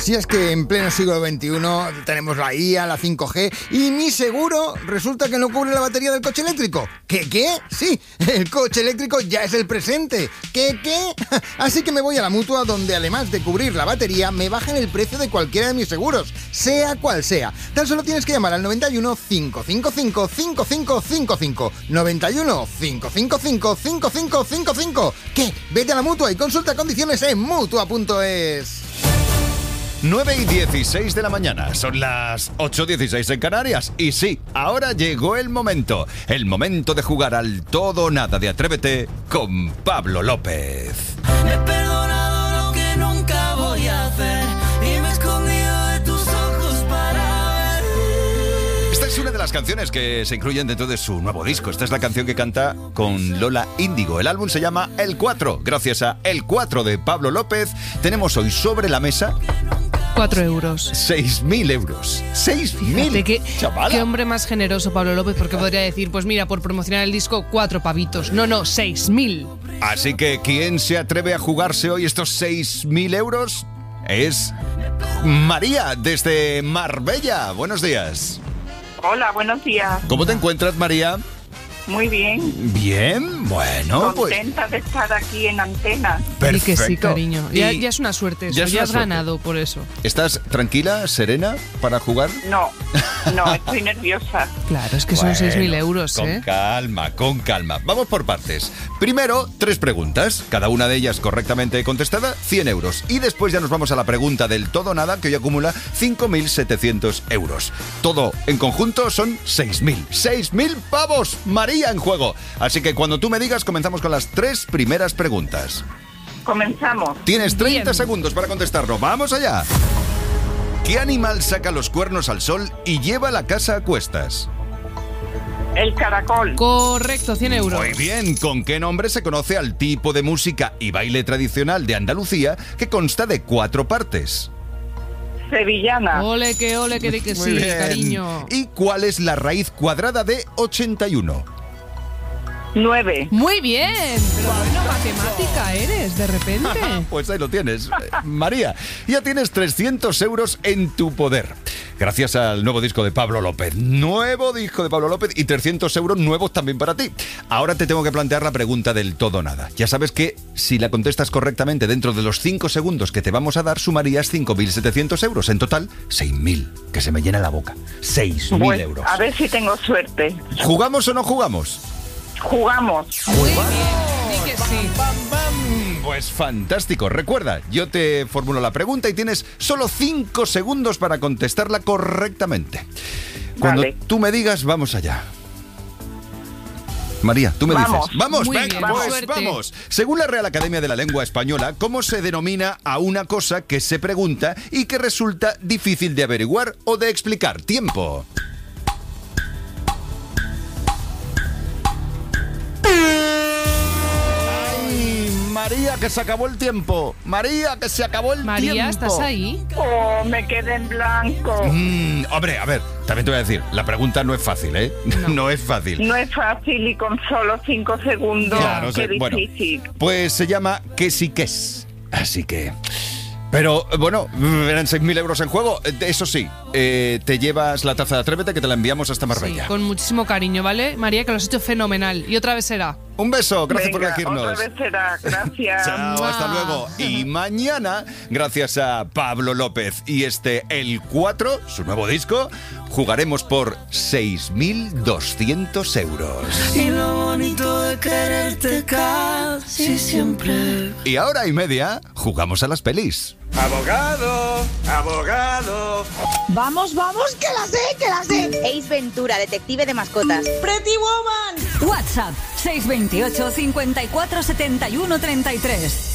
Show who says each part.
Speaker 1: Si es que en pleno siglo XXI tenemos la IA, la 5G y mi seguro resulta que no cubre la batería del coche eléctrico. ¿Qué? Sí, el coche eléctrico ya es el presente. ¿Qué? Así que me voy a la Mutua, donde además de cubrir la batería me bajan el precio de cualquiera de mis seguros, sea cual sea. Tan solo tienes que llamar al 91 555 5555. 91 555 5555. ¿Qué? Vete a la Mutua y consulta condiciones en Mutua.es.
Speaker 2: 9:16 de la mañana, son las 8:16 en Canarias. Y sí, ahora llegó el momento de jugar al todo o nada de Atrévete con Pablo López.
Speaker 3: He perdonado lo que nunca voy a hacer y me he escondido de tus ojos para ver.
Speaker 2: Esta es una de las canciones que se incluyen dentro de su nuevo disco. Esta es la canción que canta con Lola Índigo. El álbum se llama El 4. Gracias a El 4 de Pablo López, tenemos hoy sobre la mesa
Speaker 4: 4 euros.
Speaker 2: 6.000 euros. 6.000. Chavala.
Speaker 4: Qué hombre más generoso, Pablo López, porque podría decir, pues mira, por promocionar el disco, 4 pavitos. No, 6.000.
Speaker 2: Así que, ¿quién se atreve a jugarse hoy estos 6.000 euros? Es María, desde Marbella. Buenos días.
Speaker 5: Hola, buenos días.
Speaker 2: ¿Cómo te encuentras, María?
Speaker 5: Muy bien.
Speaker 2: Bien, bueno,
Speaker 5: contenta de estar aquí en antena.
Speaker 2: Perfecto.
Speaker 4: Y que sí, cariño. Ya es una suerte eso. Ya has
Speaker 2: suerte.
Speaker 4: ganado por eso.
Speaker 2: ¿Estás tranquila, serena para jugar?
Speaker 5: No, estoy nerviosa.
Speaker 4: Claro, es que son 6.000 euros,
Speaker 2: con calma. Vamos por partes. Primero, 3 preguntas. Cada una de ellas correctamente contestada, 100 euros. Y después ya nos vamos a la pregunta del todo o nada, que hoy acumula 5.700 euros. Todo en conjunto son 6.000. 6.000 pavos, María, en juego. Así que cuando tú me digas, comenzamos con las 3 primeras preguntas.
Speaker 5: Comenzamos.
Speaker 2: Tienes 30 segundos para contestarlo. ¡Vamos allá! ¿Qué animal saca los cuernos al sol y lleva la casa a cuestas?
Speaker 5: El caracol.
Speaker 4: Correcto, 100 euros.
Speaker 2: Muy bien. ¿Con qué nombre se conoce al tipo de música y baile tradicional de Andalucía que consta de 4 partes?
Speaker 5: Sevillana.
Speaker 4: Ole, que di que sí,
Speaker 2: bien.
Speaker 4: cariño.
Speaker 2: ¿Y cuál es la raíz cuadrada de 81?
Speaker 5: 9.
Speaker 4: Muy bien. Pero bueno, matemática eres, de repente.
Speaker 2: Pues ahí lo tienes. María, ya tienes 300 euros en tu poder. Gracias al nuevo disco de Pablo López. Nuevo disco de Pablo López y 300 euros nuevos también para ti. Ahora te tengo que plantear la pregunta del todo o nada. Ya sabes que si la contestas correctamente dentro de los 5 segundos que te vamos a dar, sumarías 5.700 euros. En total, 6.000. Que se me llena la boca. 6.000 euros.
Speaker 5: A ver si tengo suerte.
Speaker 2: ¿Jugamos o no jugamos?
Speaker 5: Jugamos.
Speaker 4: Muy bien, di que sí.
Speaker 2: Pues fantástico. Recuerda, yo te formulo la pregunta y tienes solo 5 segundos para contestarla correctamente. Cuando tú me digas, vamos allá. María, tú me dices. Vamos,
Speaker 4: muy
Speaker 2: venga,
Speaker 4: bien,
Speaker 2: pues
Speaker 4: suerte.
Speaker 2: vamos. Según la Real Academia de la Lengua Española, ¿cómo se denomina a una cosa que se pregunta y que resulta difícil de averiguar o de explicar? Tiempo. María, que se acabó el tiempo. María, que se acabó el tiempo.
Speaker 4: María, ¿estás ahí?
Speaker 5: Oh, me quedé en blanco.
Speaker 2: Hombre, a ver, también te voy a decir, la pregunta no es fácil, ¿eh? No es fácil.
Speaker 5: No es fácil y con solo 5 segundos.
Speaker 2: Claro,
Speaker 5: Qué
Speaker 2: bueno,
Speaker 5: difícil.
Speaker 2: pues se llama que sí que es. Así que... Pero, bueno, eran 6.000 euros en juego. Eso sí, te llevas la taza de Atrévete, que te la enviamos hasta Marbella.
Speaker 4: Sí, con muchísimo cariño, ¿vale? María, que lo has hecho fenomenal. Y otra vez será.
Speaker 2: Un beso, gracias por
Speaker 5: Venga,
Speaker 2: elegirnos.
Speaker 5: otra vez será, gracias.
Speaker 2: Chao, hasta luego. Y mañana, gracias a Pablo López y El 4, su nuevo disco, jugaremos por 6.200 euros.
Speaker 3: Y lo bonito de quererte casi siempre.
Speaker 2: Y ahora y media, jugamos a las pelis.
Speaker 6: ¡Abogado! ¡Abogado!
Speaker 7: Vamos, que la sé. Ace Ventura, detective de mascotas.
Speaker 8: Pretty Woman. WhatsApp 628 54 71 33.